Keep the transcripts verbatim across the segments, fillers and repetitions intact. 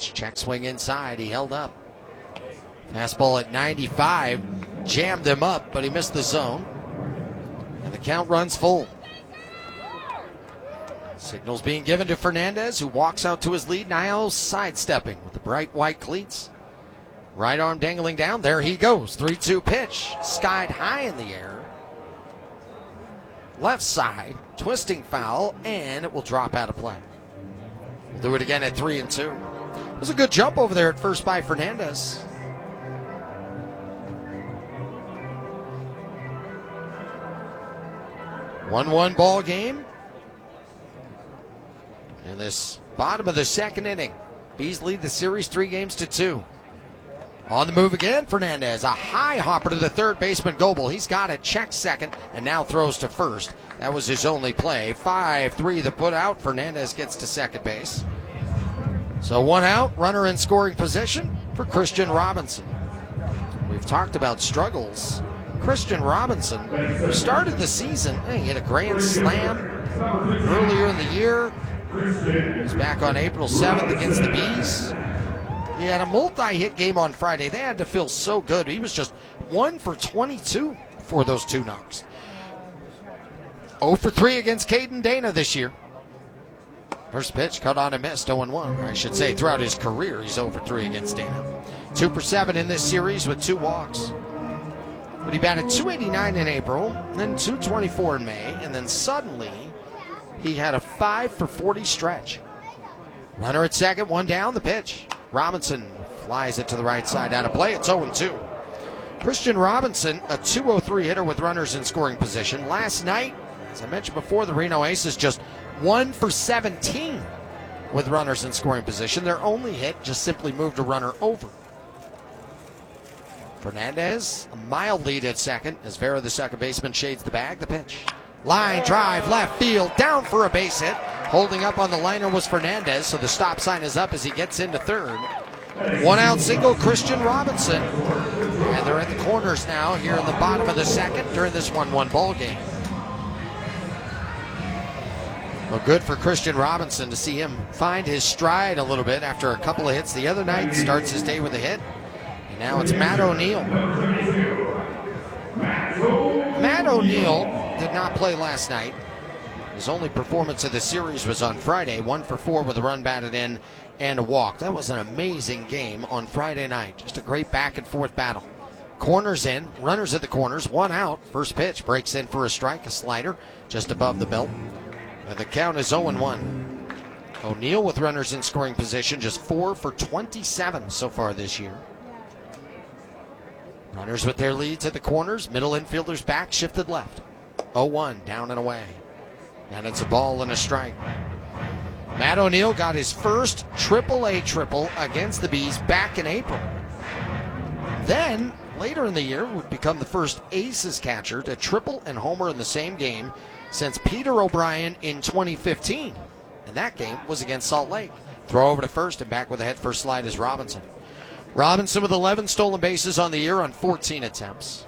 pitch. Check swing inside. He held up. Fastball at ninety-five. Jammed him up, but he missed the zone. And the count runs full. Signals being given to Fernandez, who walks out to his lead, now sidestepping with the bright white cleats. Right arm dangling down. There he goes. three two pitch. Skied high in the air. Left side. Twisting foul, and it will drop out of play. We'll do it again at three and two. It was a good jump over there at first by Fernandez. one one ball game. In this bottom of the second inning, Bees lead the series three games to two. On the move again, Fernandez. A high hopper to the third baseman, Goebel. He's got it, checks second, and now throws to first. That was his only play. five three the put out. Fernandez gets to second base. So one out, runner in scoring position for Christian Robinson. We've talked about struggles. Christian Robinson, who started the season, he hit a grand slam earlier in the year. He's back on April seventh against the Bees. He had a multi-hit game on Friday. They had to feel so good. He was just one for twenty-two for those two knocks. oh for three against Caden Dana this year. First pitch, cut on and missed, oh and one. I should say throughout his career, he's oh for three against Dana. two for seven in this series with two walks. But he batted two eighty-nine in April, then two twenty-four in May, and then suddenly he had a five for forty stretch. Runner at second, one down, the pitch. Robinson flies it to the right side, out of play. It's oh and two. Christian Robinson, a two oh three hitter with runners in scoring position. Last night, as I mentioned before, the Reno Aces just one for seventeen with runners in scoring position. Their only hit just simply moved a runner over. Fernandez, a mild lead at second as Vera, the second baseman, shades the bag. The pitch. Line drive, left field, down for a base hit. Holding up on the liner was Fernandez, so the stop sign is up as he gets into third. One out single, Christian Robinson. And they're at the corners now here in the bottom of the second during this one one ball game. Well, good for Christian Robinson to see him find his stride a little bit after a couple of hits the other night. Starts his day with a hit. And now it's Matt O'Neill. Matt O'Neill did not play last night. His only performance of the series was on Friday, one for four with a run batted in and a walk. That was an amazing game on Friday night. Just a great back and forth battle. Corners in, runners at the corners, one out. First pitch breaks in for a strike, a slider just above the belt. And the count is oh and one. O'Neill with runners in scoring position, just four for twenty-seven so far this year. Runners with their leads at the corners, middle infielders back, shifted left. oh one, down and away. And it's a ball and a strike. Matt O'Neill got his first triple A triple against the Bees back in April. Then, later in the year, would become the first Aces catcher to triple and homer in the same game since Peter O'Brien in twenty fifteen. And that game was against Salt Lake. Throw over to first and back with a head first slide is Robinson. Robinson with eleven stolen bases on the year on fourteen attempts.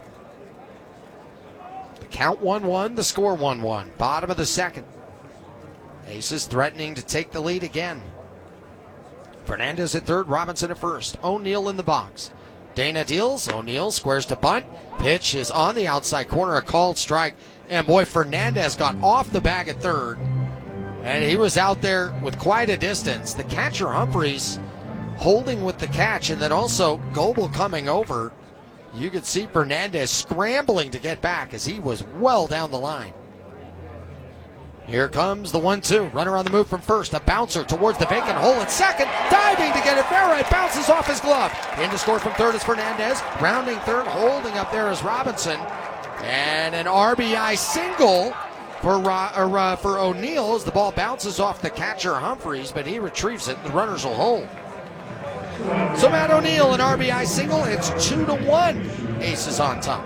The count one one, the score one one. Bottom of the second. Aces threatening to take the lead again. Fernandez at third, Robinson at first. O'Neill in the box. Dana deals. O'Neill squares to bunt. Pitch is on the outside corner, a called strike. And boy, Fernandez got off the bag at third. And he was out there with quite a distance. The catcher, Humphreys, holding with the catch, and then also Goebel coming over. You could see Fernandez scrambling to get back as he was well down the line. Here comes the one two. Runner on the move from first. A bouncer towards the vacant hole at second. Diving to get it there. It bounces off his glove. In to score from third is Fernandez. Rounding third. Holding up there is Robinson. And an R B I single for or, uh, for O'Neill as the ball bounces off the catcher Humphreys, but he retrieves it. The runners will hold. So Matt O'Neill, an R B I single. It's two to one. Aces on top.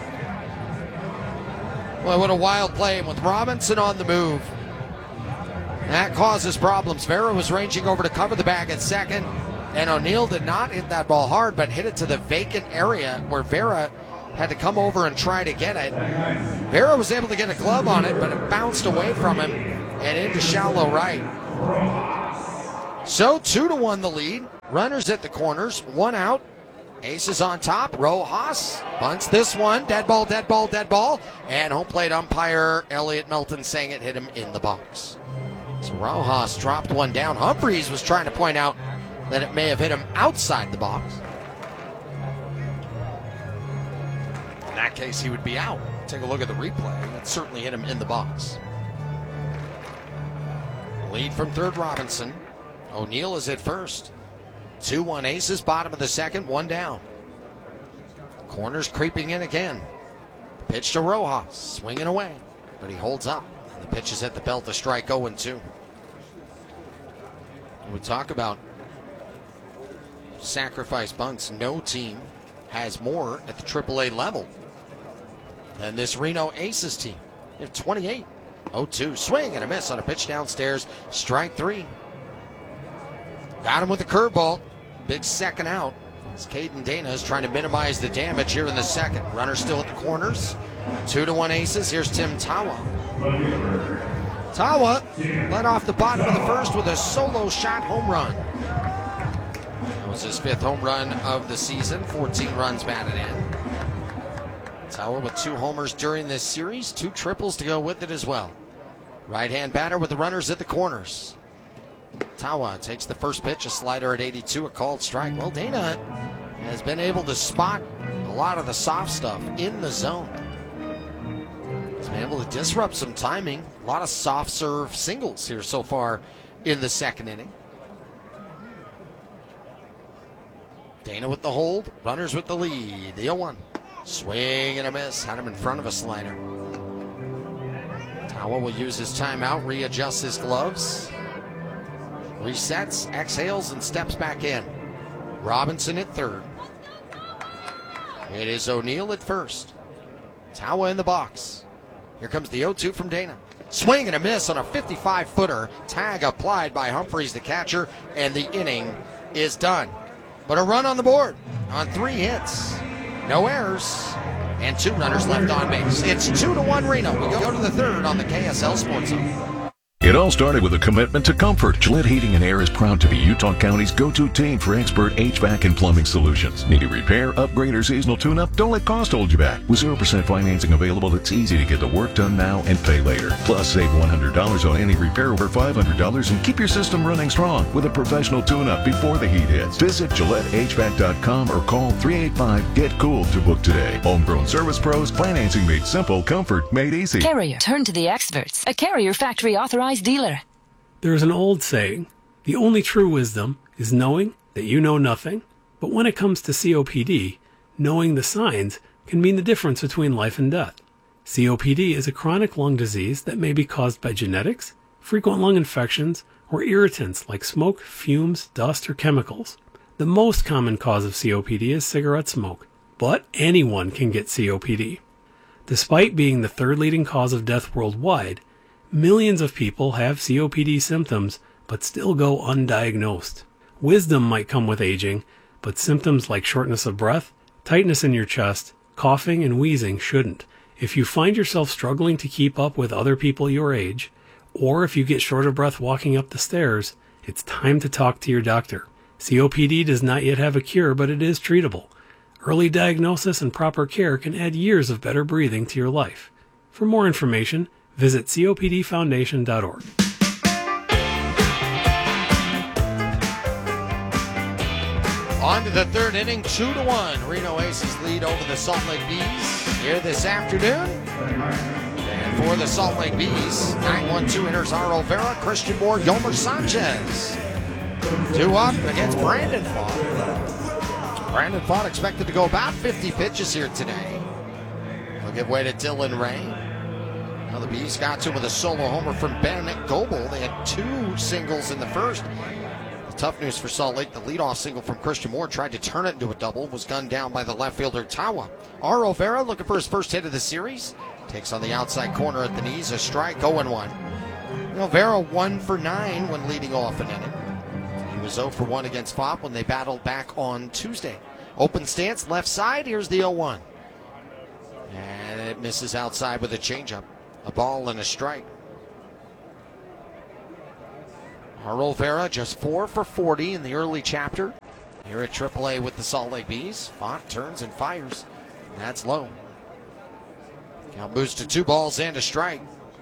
Well, what a wild play with Robinson on the move. That causes problems. Vera was ranging over to cover the bag at second, and O'Neill did not hit that ball hard, but hit it to the vacant area where Vera had to come over and try to get it. Vera was able to get a glove on it, but it bounced away from him and into shallow right. So two to one the lead. Runners at the corners, one out. Aces on top. Rojas bunts this one. Dead ball, dead ball, dead ball. And home plate umpire Elliot Melton saying it hit him in the box. So Rojas dropped one down. Humphreys was trying to point out that it may have hit him outside the box. In that case, he would be out. Take a look at the replay. It certainly hit him in the box. Lead from third, Robinson. O'Neill is at first. two one aces, bottom of the second, one down. Corners creeping in again. Pitch to Rojas, swinging away, but he holds up. And the pitch is at the belt, the strike, oh and two. We talk about sacrifice bunts. No team has more at the triple A level than this Reno Aces team. They have twenty-eight. oh two, swing and a miss on a pitch downstairs, strike three. Got him with the curveball. Big second out. As Caden Dana is trying to minimize the damage here in the second. Runner still at the corners. Two to one aces. Here's Tim Tawa. Tawa led off the bottom of the first with a solo shot home run. That was his fifth home run of the season. fourteen runs batted in. Tawa with two homers during this series. Two triples to go with it as well. Right-hand batter with the runners at the corners. Tawa takes the first pitch, a slider at eighty-two, a called strike. Well, Dana has been able to spot a lot of the soft stuff in the zone. He's been able to disrupt some timing. A lot of soft serve singles here so far in the second inning. Dana with the hold, runners with the lead. The oh one. Swing and a miss. Had him in front of a slider. Tawa will use his timeout, readjusts his gloves. Resets, exhales, and steps back in. Robinson at third. It is O'Neill at first. Tawa in the box. Here comes the oh two from Dana. Swing and a miss on a fifty-five footer. Tag applied by Humphreys, the catcher, and the inning is done. But a run on the board on three hits. No errors. And two runners left on base. It's two to one Reno. We go to the third on the K S L Sports Zone. It all started with a commitment to comfort. Gillette Heating and Air is proud to be Utah County's go-to team for expert H V A C and plumbing solutions. Need a repair, upgrade, or seasonal tune-up? Don't let cost hold you back. With zero percent financing available, it's easy to get the work done now and pay later. Plus, save one hundred dollars on any repair over five hundred dollars and keep your system running strong with a professional tune-up before the heat hits. Visit Gillette H V A C dot com or call three eight five, get cool to book today. Homegrown service pros, financing made simple, comfort made easy. Carrier, turn to the experts. A Carrier factory authorized dealer. There is an old saying, the only true wisdom is knowing that you know nothing. But when it comes to C O P D, knowing the signs can mean the difference between life and death. C O P D is a chronic lung disease that may be caused by genetics, frequent lung infections, or irritants like smoke, fumes, dust, or chemicals. The most common cause of C O P D is cigarette smoke, but anyone can get C O P D. Despite being the third leading cause of death worldwide, millions of people have C O P D symptoms but still go undiagnosed. Wisdom might come with aging, but symptoms like shortness of breath, tightness in your chest, coughing, and wheezing shouldn't. If you find yourself struggling to keep up with other people your age, or if you get short of breath walking up the stairs, it's time to talk to your doctor. C O P D does not yet have a cure, but it is treatable. Early diagnosis and proper care can add years of better breathing to your life. For more information, visit C O P D foundation dot org. On to the third inning, two to one. Reno Aces lead over the Salt Lake Bees here this afternoon. And for the Salt Lake Bees, nine one two hitters are Olvera, Christian Moore, Yomer Sanchez. Two up against Brandon Pfaadt. Brandon Pfaadt expected to go about fifty pitches here today. He'll give way to Dylan Ray. Now the Bees got to him with a solo homer from Benedict Goebel. They had two singles in the first. The tough news for Salt Lake, the leadoff single from Christian Moore tried to turn it into a double, was gunned down by the left fielder Tawa. R. Olvera looking for his first hit of the series. Takes on the outside corner at the knees, a strike, oh and one. Olvera one for nine when leading off an inning. He was oh for one against Pfaadt when they battled back on Tuesday. Open stance, left side, here's the oh one. And it misses outside with a changeup. A ball and a strike. Arlo Vera just four for forty in the early chapter. Here at triple A with the Salt Lake Bees. Font turns and fires. That's low. Count moves to two balls and a strike.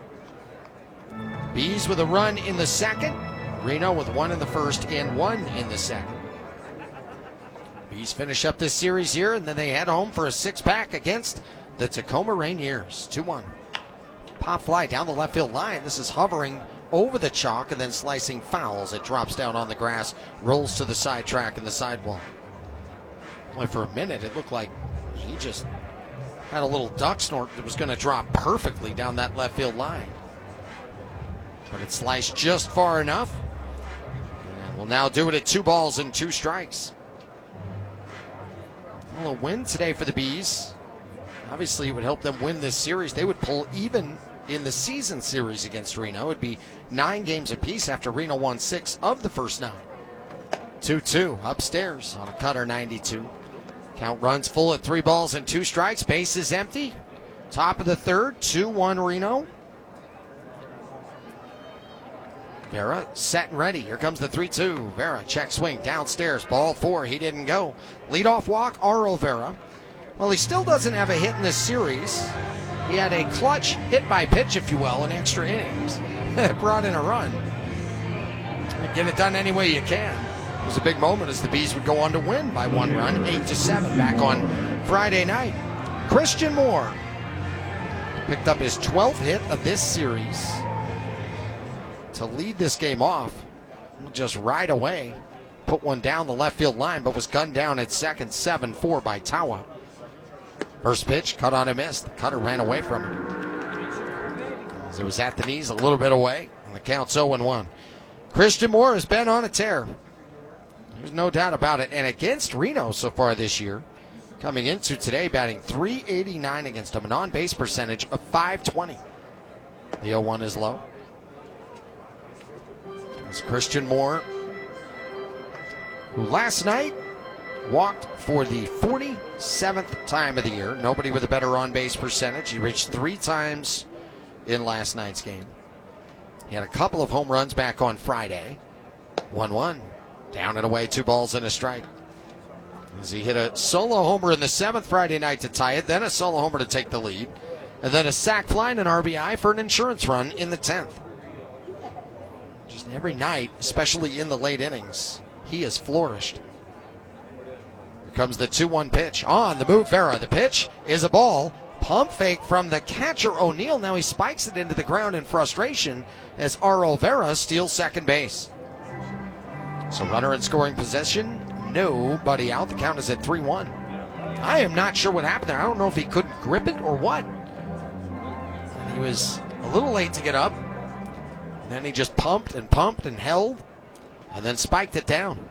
Bees with a run in the second. Reno with one in the first and one in the second. Bees finish up this series here, and then they head home for a six-pack against the Tacoma Rainiers. two one. Pop fly down the left field line. This is hovering over the chalk and then slicing fouls. It drops down on the grass, rolls to the side track and the sidewall. Only for a minute, it looked like he just had a little duck snort that was going to drop perfectly down that left field line. But it sliced just far enough. And will now do it at two balls and two strikes. Well, a win today for the Bees. Obviously, it would help them win this series. They would pull even in the season series against Reno. It would be nine games apiece after Reno won six of the first nine. two two upstairs on a cutter ninety-two. Count runs full at three balls and two strikes. Base is empty. Top of the third, two one Reno. Vera set and ready. Here comes the three two. Vera check swing downstairs. Ball four. He didn't go. Leadoff walk, Arlo Vera. Well, he still doesn't have a hit in this series. He had a clutch hit by pitch, if you will, in extra innings. Brought in a run. Get it done any way you can. It was a big moment as the Bees would go on to win by one run, eight to seven, back on Friday night. Christian Moore picked up his twelfth hit of this series to lead this game off. Just right away, put one down the left field line, but was gunned down at second, seven four by Tawa. First pitch, cut on a miss. The cutter ran away from him. As it was at the knees, a little bit away, and the count's oh one. Christian Moore has been on a tear. There's no doubt about it. And against Reno so far this year, coming into today, batting three eighty-nine against them, an on-base percentage of five twenty. The oh one is low. It's Christian Moore, who last night walked for the forty-seventh time of the year. Nobody with a better on-base percentage. He reached three times in last night's game. He had a couple of home runs back on Friday. one one. Down and away, two balls and a strike. As he hit a solo homer in the seventh Friday night to tie it, then a solo homer to take the lead, and then a sac fly and an R B I for an insurance run in the tenth. Just every night, especially in the late innings, he has flourished. Here comes the two one pitch. On the move, Vera. The pitch is a ball. Pump fake from the catcher, O'Neill. Now he spikes it into the ground in frustration as Arlo Vera steals second base. So runner in scoring possession, nobody out. The count is at three one. I am not sure what happened there. I don't know if he couldn't grip it or what. He was a little late to get up. Then he just pumped and pumped and held and then spiked it down.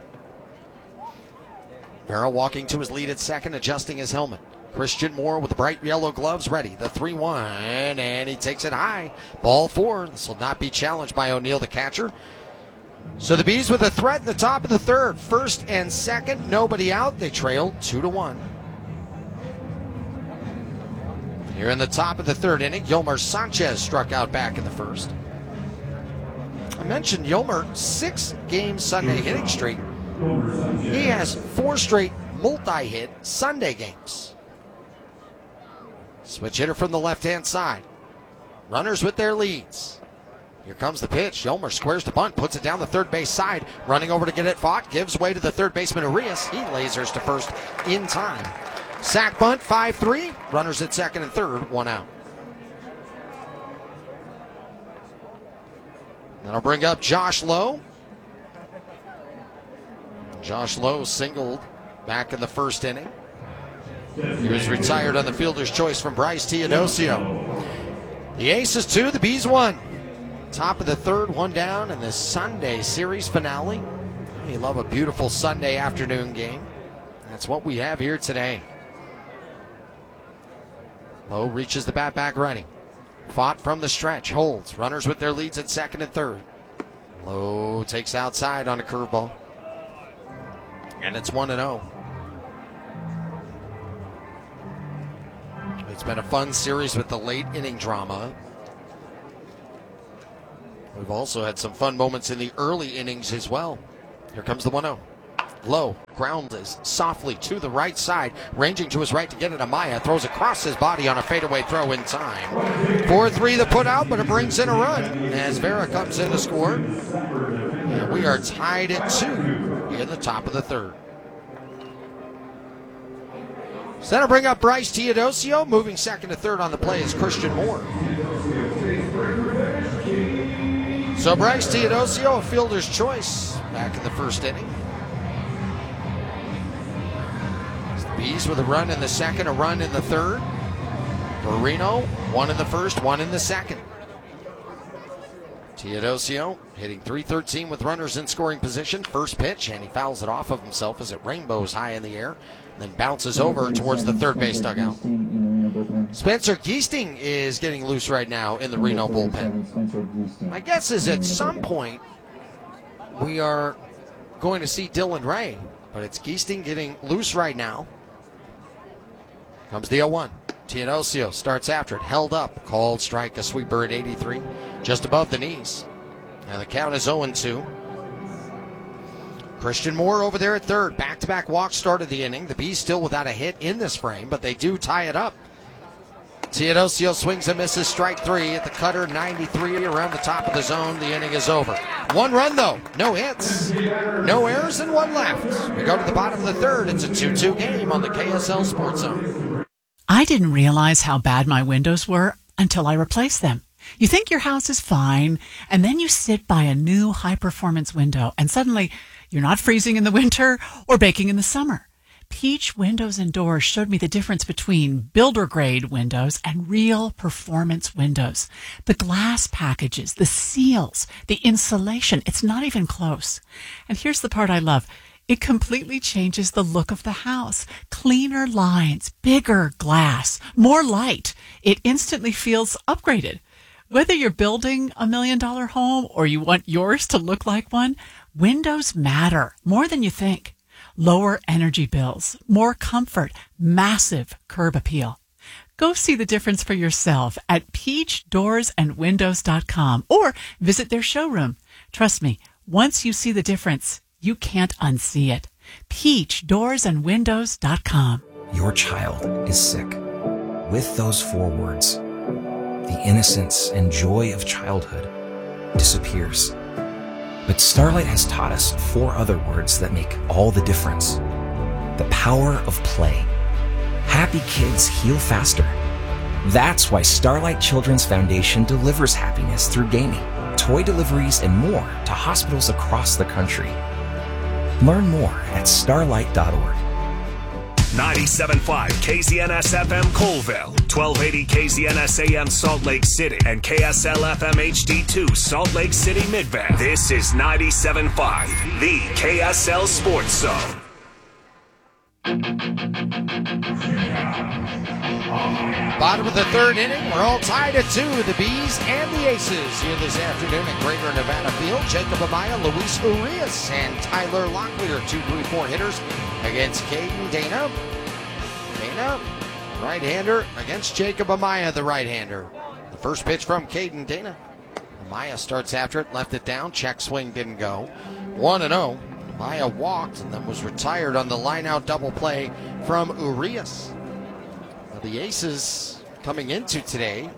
Vera walking to his lead at second, adjusting his helmet. Christian Moore with the bright yellow gloves ready. The three one, and he takes it high. Ball four. This will not be challenged by O'Neill, the catcher. So the Bees with a threat in the top of the third. First and second, nobody out. They trail two to one. Here in the top of the third inning, Yolmer Sanchez struck out back in the first. I mentioned Yolmer, six-game Sunday hitting streak. He has four straight multi-hit Sunday games. Switch hitter from the left-hand side. Runners with their leads. Here comes the pitch. Yolmer squares the bunt, puts it down the third base side. Running over to get it fought, gives way to the third baseman Arias. He lasers to first in time. Sack bunt, five three. Runners at second and third, one out. That'll bring up Josh Lowe. Josh Lowe singled back in the first inning. He was retired on the fielder's choice from Bryce Teodosio. The Aces two, the Bees one. Top of the third, one down in the Sunday series finale. You love a beautiful Sunday afternoon game. That's what we have here today. Lowe reaches the bat back running. Fought from the stretch, holds. Runners with their leads at second and third. Lowe takes outside on a curveball. And it's one and oh. It's been a fun series with the late inning drama. We've also had some fun moments in the early innings as well. Here comes the one oh. Low, grounds softly to the right side, ranging to his right to get it. Amaya throws across his body on a fadeaway throw in time. four three the put out, but it brings in a run as Vera comes in to score. And we are tied at two in the top of the third. So to bring up Bryce Teodosio, moving second to third on the play is Christian Moore. So Bryce Teodosio, a fielder's choice back in the first inning. Bees with a run in the second, a run in the third. For Reno, one in the first, one in the second. Teodosio hitting three thirteen with runners in scoring position. First pitch, and he fouls it off of himself as it rainbows high in the air, then bounces over towards the third base dugout. Spencer Geesting is getting loose right now in the Reno bullpen. My guess is at some point we are going to see Dylan Ray, but it's Geesting getting loose right now. Comes the oh one. Teodosio starts after it. Held up. Called strike. A sweeper at eighty-three. Just above the knees. Now the count is oh two. Christian Moore over there at third. Back-to-back walks started the inning. The Bees still without a hit in this frame, but they do tie it up. Teodosio swings and misses strike three at the cutter. ninety-three around the top of the zone. The inning is over. One run, though. No hits. No errors and one left. We go to the bottom of the third. It's a two two game on the K S L Sports Zone. I didn't realize how bad my windows were until I replaced them. You think your house is fine, and then you sit by a new high-performance window, and suddenly you're not freezing in the winter or baking in the summer. Peach Windows and Doors showed me the difference between builder-grade windows and real performance windows. The glass packages, the seals, the insulation, it's not even close. And here's the part I love. It completely changes the look of the house. Cleaner lines, bigger glass, more light. It instantly feels upgraded. Whether you're building a million-dollar home or you want yours to look like one, windows matter more than you think. Lower energy bills, more comfort, massive curb appeal. Go see the difference for yourself at peach doors and windows dot com or visit their showroom. Trust me, once you see the difference, you can't unsee it. peach doors and windows dot com. Your child is sick. With those four words, the innocence and joy of childhood disappears. But Starlight has taught us four other words that make all the difference. The power of play. Happy kids heal faster. That's why Starlight Children's Foundation delivers happiness through gaming, toy deliveries, and more to hospitals across the country. Learn more at starlight dot org. ninety-seven point five K Z N S F M Colville, twelve eighty K Z N S A M Salt Lake City, and K S L F M H D two Salt Lake City Midvale. This is ninety-seven point five, the K S L Sports Zone. Bottom of the third inning, we're all tied at two. The Bees and the Aces here this afternoon at Greater Nevada Field. Jacob Amaya, Luis Urias, and Tyler Locklear, two three four hitters against Caden Dana. Dana, right-hander, against Jacob Amaya, the right-hander. The first pitch from Caden Dana. Amaya starts after it, left it down. Check swing didn't go. one and oh. Amaya walked and then was retired on the line-out double play from Urias. Now the Aces coming into today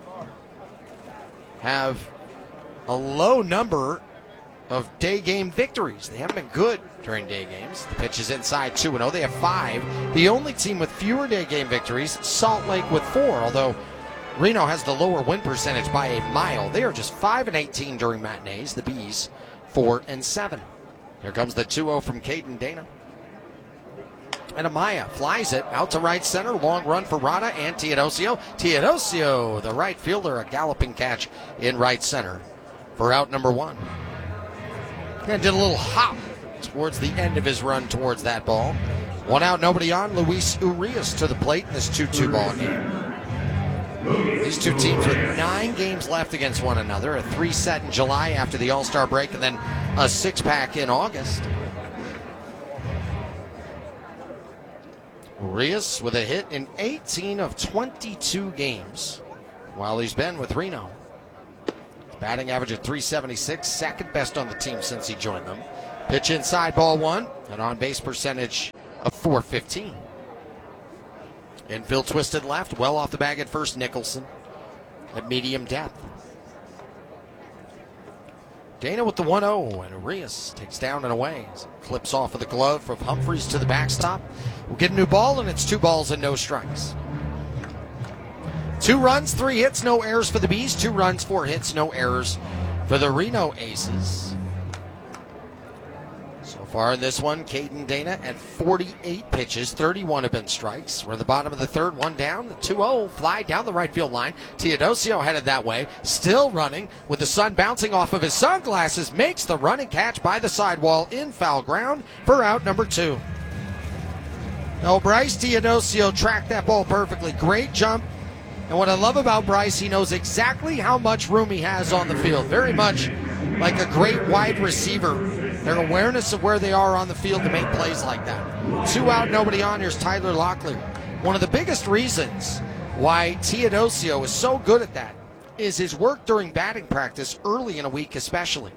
have a low number of day game victories. They haven't been good during day games. The pitch is inside two and oh. They have five. The only team with fewer day game victories, Salt Lake with four, although Reno has the lower win percentage by a mile. They are just five and eighteen during matinees. The Bees four and seven. Here comes the two oh from Caden Dana. And Amaya flies it out to right center. Long run for Rada and Teodosio. Teodosio, the right fielder, a galloping catch in right center for out number one. And did a little hop towards the end of his run towards that ball. One out, nobody on. Luis Urias to the plate in this two two ball game. These two teams with nine games left against one another. A three set in July after the All-Star break, and then a six-pack in August. Urias with a hit in eighteen of twenty-two games while he's been with Reno. Batting average of three seventy-six, second best on the team since he joined them. Pitch inside, ball one, an on-base percentage of four fifteen. Infield twisted left, well off the bag at first, Nicholson at medium depth. Dana with the one oh, and Arias takes down and away. Clips off of the glove of Humphreys to the backstop. We'll get a new ball, and it's two balls and no strikes. Two runs, three hits, no errors for the Bees. Two runs, four hits, no errors for the Reno Aces. So far in this one, Caden Dana at forty-eight pitches, thirty-one have been strikes. We're at the bottom of the third, one down, the two oh, fly down the right field line. Teodosio headed that way, still running with the sun bouncing off of his sunglasses, makes the running catch by the sidewall in foul ground for out number two. Oh, Bryce Teodosio tracked that ball perfectly. Great jump. And what I love about Bryce, he knows exactly how much room he has on the field. Very much like a great wide receiver. Their awareness of where they are on the field to make plays like that. Two out, nobody on. Here's Tyler Locklear. One of the biggest reasons why Teodosio is so good at that is his work during batting practice early in a week especially.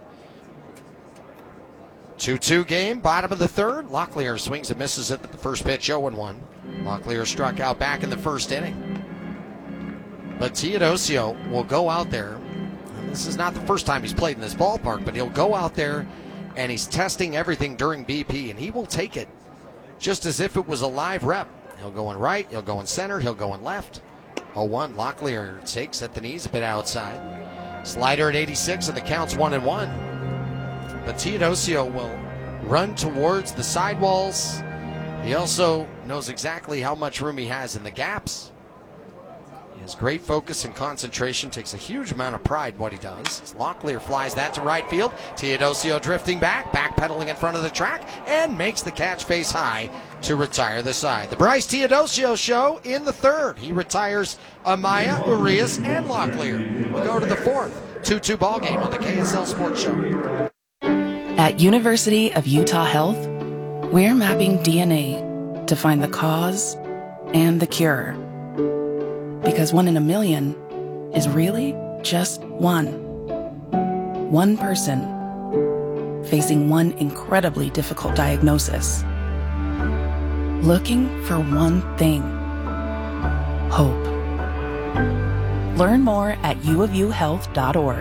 two two game, bottom of the third. Locklear swings and misses at the first pitch, oh and one. Locklear struck out back in the first inning. But Teodosio will go out there. And this is not the first time he's played in this ballpark, but he'll go out there and he's testing everything during B P, and he will take it just as if it was a live rep. He'll go in right, he'll go in center, he'll go in left. oh one, Locklear takes at the knees, a bit outside. Slider at eighty-six, and the count's one and one. But Teodosio will run towards the sidewalls. He also knows exactly how much room he has in the gaps. He has great focus and concentration, takes a huge amount of pride in what he does. Locklear flies that to right field. Teodosio drifting back, backpedaling in front of the track, and makes the catch face high to retire the side. The Bryce Teodosio show in the third. He retires Amaya, Urias, and Locklear. We'll go to the fourth. two two ball game on the K S L Sports Show. At University of Utah Health, we're mapping D N A to find the cause and the cure. Because one in a million is really just one. One person facing one incredibly difficult diagnosis. Looking for one thing. Hope. Learn more at u of u health dot org.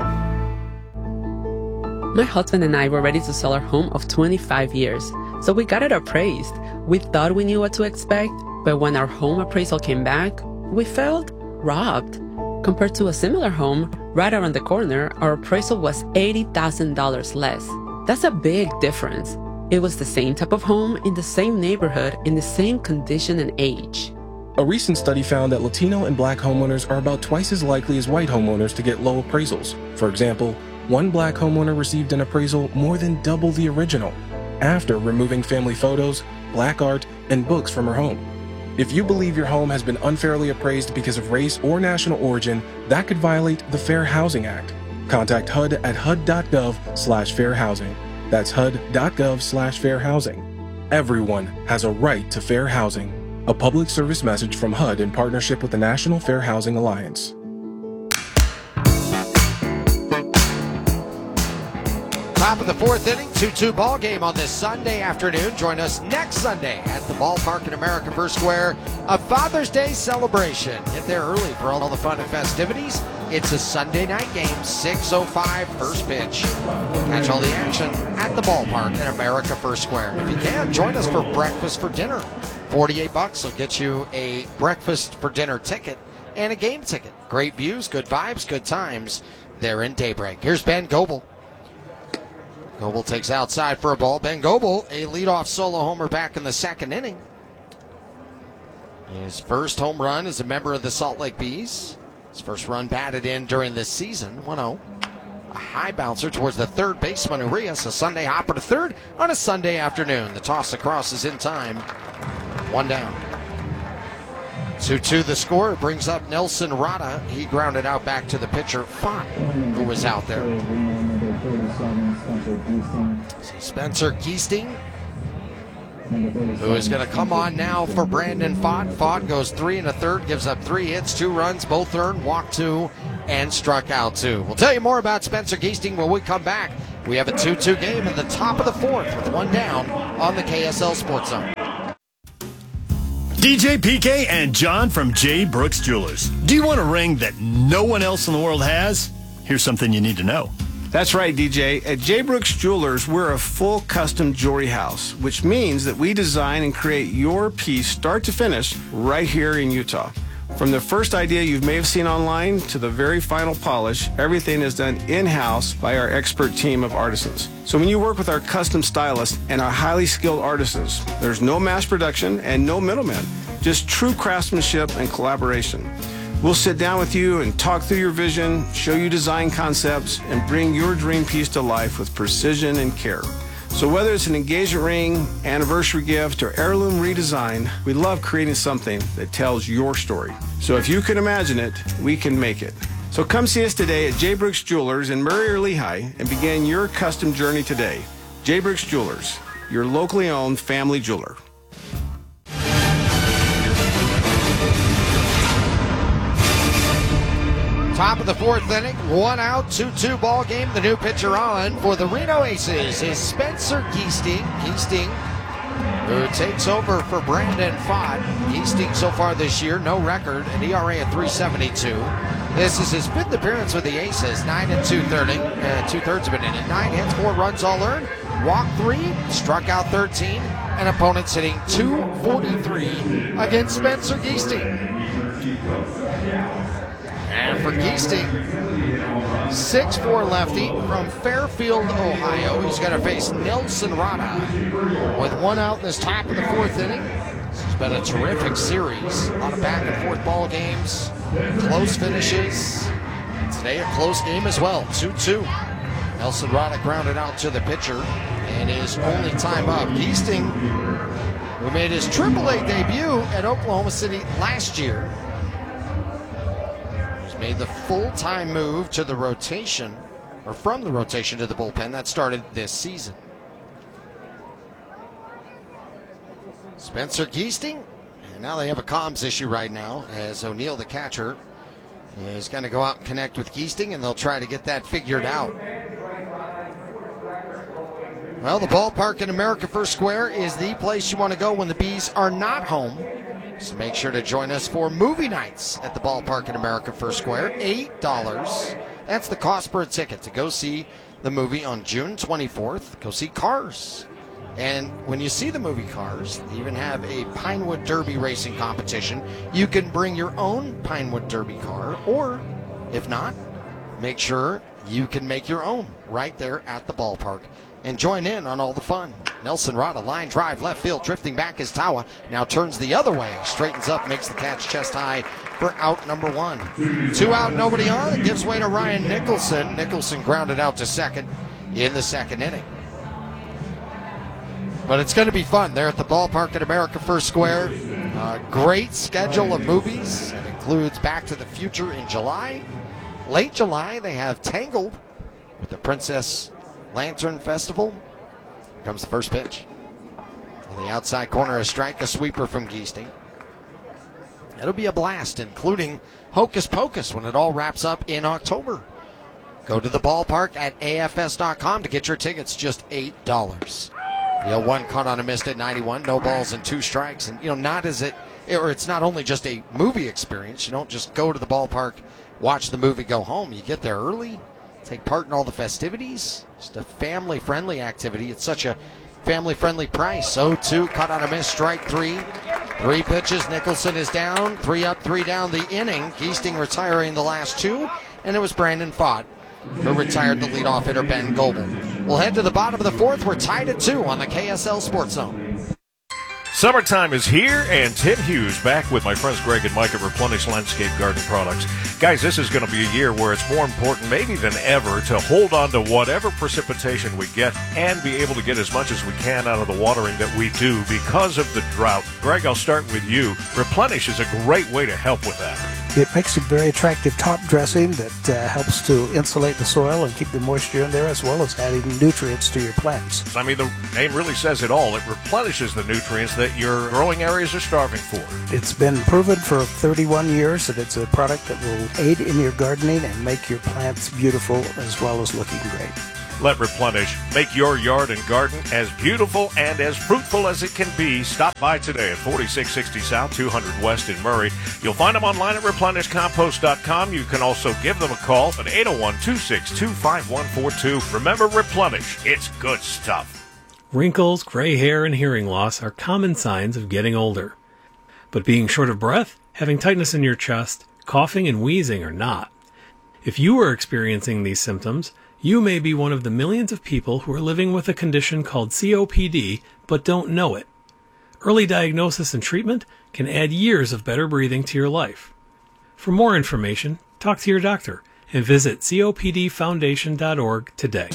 My husband and I were ready to sell our home of twenty-five years, so we got it appraised. We thought we knew what to expect, but when our home appraisal came back, we felt robbed. Compared to a similar home right around the corner, our appraisal was eighty thousand dollars less. That's a big difference. It was the same type of home in the same neighborhood in the same condition and age. A recent study found that Latino and Black homeowners are about twice as likely as white homeowners to get low appraisals. For example, one Black homeowner received an appraisal more than double the original after removing family photos, Black art, and books from her home. If you believe your home has been unfairly appraised because of race or national origin, that could violate the Fair Housing Act. Contact H U D at H U D dot gov slash fair housing. That's H U D dot gov slash fair housing. Everyone has a right to fair housing. A public service message from H U D in partnership with the National Fair Housing Alliance. Top of the fourth inning, two two ball game on this Sunday afternoon. Join us next Sunday at the ballpark in America First Square. A Father's Day celebration. Get there early for all the fun and festivities. It's a Sunday night game, six oh five, first pitch. Catch all the action at the ballpark in America First Square. If you can, join us for breakfast for dinner. forty-eight bucks will get you a breakfast for dinner ticket and a game ticket. Great views, good vibes, good times there in Daybreak. Here's Ben Goebel. Goebel takes outside for a ball. Ben Goebel, a leadoff solo homer back in the second inning. His first home run as a member of the Salt Lake Bees. His first run batted in during this season, one oh. A high bouncer towards the third baseman, Urias. A Sunday hopper to third on a Sunday afternoon. The toss across is in time. One down. two two the score. It brings up Nelson Rada. He grounded out back to the pitcher, Fott, who was out there. See Spencer Geesting who is going to come on now for Brandon Fott. Fott goes three and a third, gives up three hits, two runs, both earned, walked two, and struck out two. We'll tell you more about Spencer Giesting when we come back. We have a two two game in the top of the fourth with one down on the K S L Sports Zone. D J P K and John from J. Brooks Jewelers. Do you want a ring that no one else in the world has? Here's something you need to know. That's right, D J. At J. Brooks Jewelers, we're a full custom jewelry house, which means that we design and create your piece start to finish right here in Utah. From the first idea you may have seen online to the very final polish, everything is done in-house by our expert team of artisans. So when you work with our custom stylists and our highly skilled artisans, there's no mass production and no middlemen, just true craftsmanship and collaboration. We'll sit down with you and talk through your vision, show you design concepts, and bring your dream piece to life with precision and care. So whether it's an engagement ring, anniversary gift, or heirloom redesign, we love creating something that tells your story. So if you can imagine it, we can make it. So come see us today at J. Brooks Jewelers in Murray or Lehigh and begin your custom journey today. J. Brooks Jewelers, your locally owned family jeweler. Top of the fourth inning, one out, two two ball game. The new pitcher on for the Reno Aces is Spencer Giesting. Giesting, who takes over for Brandon Fott. Giesting so far this year, no record, an E R A of three seventy-two. This is his fifth appearance with the Aces, nine and two thirds, uh, two thirds of an inning, nine hits, four runs all earned, walked three, struck out thirteen, and opponents hitting two forty-three against Spencer Giesting. And for Giesting, six four lefty from Fairfield, Ohio. He's going to face Nelson Rada with one out in this top of the fourth inning. This has been a terrific series. A lot of back and forth ball games, close finishes. Today a close game as well, two two. Nelson Rada grounded out to the pitcher and his only time up. Giesting, who made his triple A debut at Oklahoma City last year, made the full-time move to the rotation, or from the rotation to the bullpen. That started this season. Spencer Giesting, and now they have a comms issue right now, as O'Neill, the catcher, is going to go out and connect with Giesting, and they'll try to get that figured out. Well, the ballpark in America First Square is the place you want to go when the Bees are not home. So make sure to join us for movie nights at the ballpark in America First Square. eight dollars. That's the cost per ticket to go see the movie on June twenty-fourth. Go see Cars. And when you see the movie Cars, they even have a Pinewood Derby racing competition. You can bring your own Pinewood Derby car, or if not, make sure you can make your own right there at the ballpark and join in on all the fun. Nelson Rada, line drive, left field, drifting back is Tawa. Now turns the other way, straightens up, makes the catch chest high for out number one. Two out, nobody on. It gives way to Ryan Nicholson. Nicholson grounded out to second in the second inning. But it's going to be fun there at the ballpark at America First Square. Uh, great schedule of movies. It includes Back to the Future in July. Late July, they have Tangled with the Princess Lantern Festival. Here comes the first pitch. On the outside corner, a strike, a sweeper from Giesting. It'll be a blast, including Hocus Pocus when it all wraps up in October. Go to the ballpark at A F S dot com to get your tickets, just eight dollars. The oh one caught on a miss at ninety-one, no balls and two strikes. And, you know, not as it, or it's not only just a movie experience. You don't just go to the ballpark, watch the movie, go home. You get there early, take part in all the festivities. Just a family-friendly activity. It's such a family-friendly price. oh two, caught on a miss, strike three. Three pitches, Nicholson is down. Three up, three down the inning. Giesting retiring the last two, and it was Brandon Fott who retired the leadoff hitter, Ben Goebel. We'll head to the bottom of the fourth. We're tied at two on the K S L Sports Zone. Summertime is here, and Tim Hughes back with my friends Greg and Mike at Replenish Landscape Garden Products. Guys, this is going to be a year where it's more important maybe than ever to hold on to whatever precipitation we get and be able to get as much as we can out of the watering that we do because of the drought. Greg, I'll start with you. Replenish is a great way to help with that. It makes a very attractive top dressing that uh, helps to insulate the soil and keep the moisture in there, as well as adding nutrients to your plants. I mean, the name really says it all. It replenishes the nutrients that your growing areas are starving for. It's been proven for thirty-one years that it's a product that will aid in your gardening and make your plants beautiful as well as looking great. Let Replenish make your yard and garden as beautiful and as fruitful as it can be. Stop by today at forty-six sixty South, two hundred West in Murray. You'll find them online at replenish compost dot com. You can also give them a call at eight oh one, two six two, five one four two. Remember, Replenish. It's good stuff. Wrinkles, gray hair, and hearing loss are common signs of getting older. But being short of breath, having tightness in your chest, coughing, and wheezing are not. If you are experiencing these symptoms, you may be one of the millions of people who are living with a condition called C O P D but don't know it. Early diagnosis and treatment can add years of better breathing to your life. For more information, talk to your doctor and visit C O P D foundation dot org today.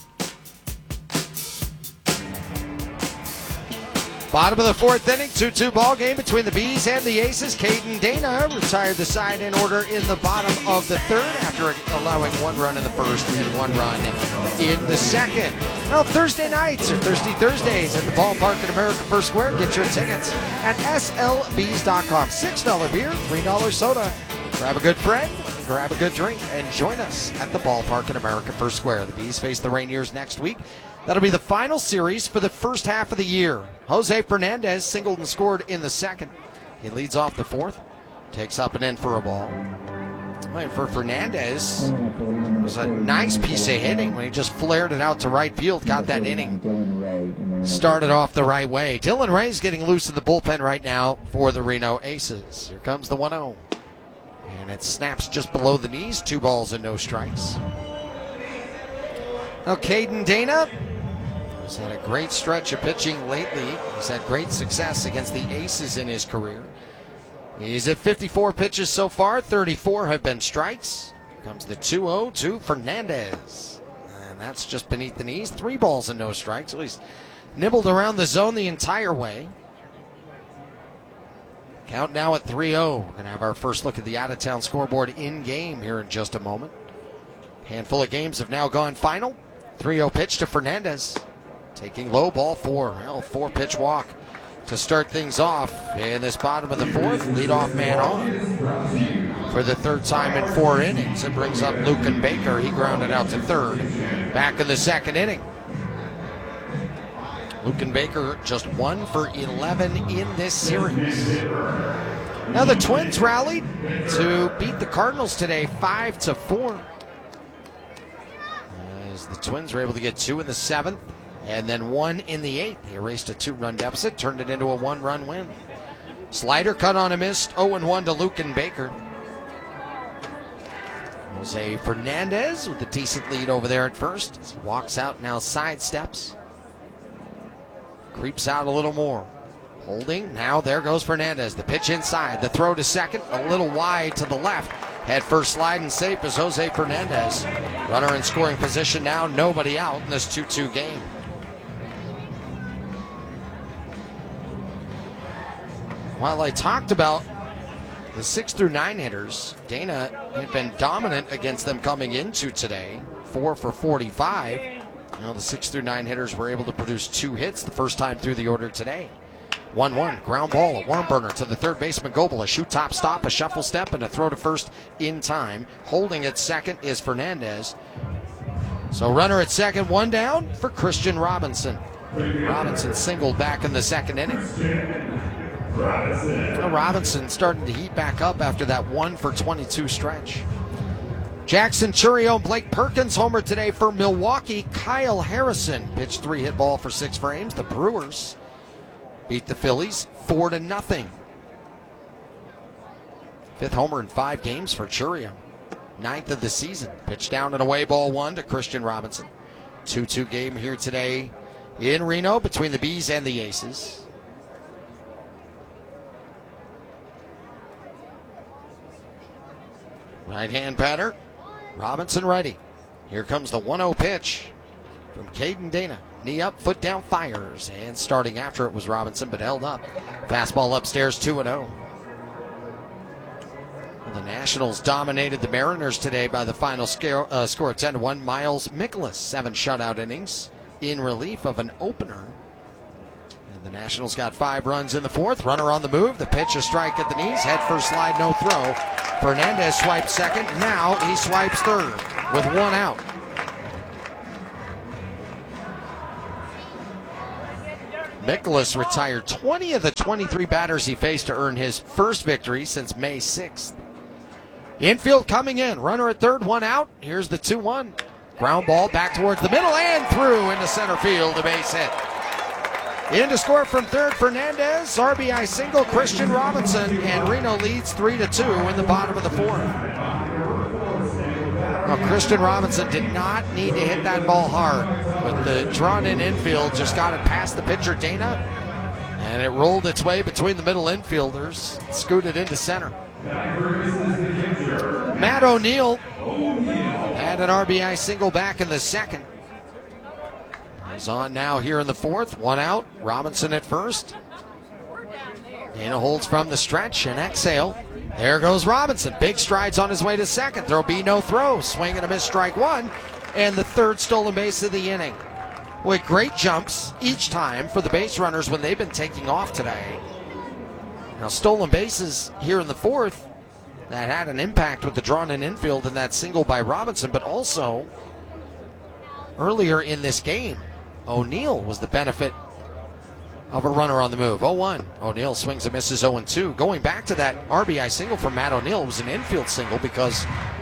Bottom of the fourth inning, two two ball game between the Bees and the Aces. Caden Dana retired the side in order in the bottom of the third after allowing one run in the first and one run in the second. Well, Thursday nights or Thirsty Thursdays at the ballpark at America First Square. Get your tickets at S L Bees dot com. six dollar beer, three dollar soda. Grab a good friend, grab a good drink, and join us at the ballpark at America First Square. The Bees face the Rainiers next week. That'll be the final series for the first half of the year. Jose Fernandez singled and scored in the second. He leads off the fourth, takes up and in for a ball. Well, for Fernandez, it was a nice piece of hitting when he just flared it out to right field, got that inning started off the right way. Dylan Ray's getting loose in the bullpen right now for the Reno Aces. Here comes the one oh. And it snaps just below the knees, two balls and no strikes. Now, Caden Dana has had a great stretch of pitching lately. He's had great success against the Aces in his career. He's at fifty-four pitches so far. thirty-four have been strikes. Here comes the two oh to Fernandez. And that's just beneath the knees. Three balls and no strikes. So he's nibbled around the zone the entire way. Count now at three oh. We're going to have our first look at the out-of-town scoreboard in-game here in just a moment. Handful of games have now gone final. three oh pitch to Fernandez. Taking low, ball four. Well, four-pitch walk to start things off in this bottom of the fourth. Leadoff man on for the third time in four innings. It brings up Lucan Baker. He grounded out to third. Back in the second inning. Lucan Baker just one for eleven in this series. Now the Twins rallied to beat the Cardinals today five to four. As the Twins were able to get two in the seventh and then one in the eighth. They erased a two-run deficit, turned it into a one-run win. Slider cut on a miss, oh and one to Lucan Baker. Jose Fernandez with a decent lead over there at first. As he walks out, now sidesteps. Creeps out a little more. Holding, now there goes Fernandez. The pitch inside, the throw to second, a little wide to the left. Head first slide and safe is Jose Fernandez. Runner in scoring position now, nobody out in this two two game. While I talked about the six through nine hitters, Dana had been dominant against them coming into today, four for forty-five. You know, the six through nine hitters were able to produce two hits the first time through the order today. one one, ground ball, a worm burner to the third baseman Goebel, a shoot top stop, a shuffle step, and a throw to first in time. Holding at second is Fernandez. So runner at second, one down for Christian Robinson. Robinson singled back in the second inning. Well, Robinson starting to heat back up after that one for twenty-two stretch. Jackson Churio, Blake Perkins homer today for Milwaukee. Kyle Harrison pitched three hit ball for six frames. The Brewers beat the Phillies four to nothing. Fifth homer in five games for Churio. Ninth of the season. Pitched down and away, ball one to Christian Robinson. two two game here today in Reno between the Bees and the Aces. Right hand batter. Robinson ready. Here comes the one oh pitch from Caden Dana. Knee up, foot down, fires. And starting after it was Robinson, but held up. Fastball upstairs, two and oh. The Nationals dominated the Mariners today by the final scale, uh, score of ten to one. Miles Mikolas, seven shutout innings in relief of an opener. And the Nationals got five runs in the fourth. Runner on the move. The pitch, a strike at the knees. Head first slide, no throw. Fernandez swipes second. Now he swipes third with one out. Mikolas retired twenty of the twenty-three batters he faced to earn his first victory since May sixth. Infield coming in. Runner at third, one out. Here's the two one. Ground ball back towards the middle and through into center field, a base hit. In to score from third, Fernandez. R B I single, Christian Robinson, and Reno leads three to two in the bottom of the fourth. Well, Christian Robinson did not need to hit that ball hard, but the drawn-in infield just got it past the pitcher, Dana, and it rolled its way between the middle infielders, scooted into center. Matt O'Neill had an R B I single back in the second. He's on now here in the fourth. One out. Robinson at first. Dana holds from the stretch and exhale. There goes Robinson. Big strides on his way to second. There'll be no throw. Swing and a miss, strike one. And the third stolen base of the inning. With great jumps each time for the base runners when they've been taking off today. Now, stolen bases here in the fourth, that had an impact with the drawn-in infield and that single by Robinson, but also earlier in this game, O'Neill was the benefit of a runner on the move. oh one. O'Neill swings and misses oh two. Going back to that R B I single from Matt O'Neill, it was an infield single because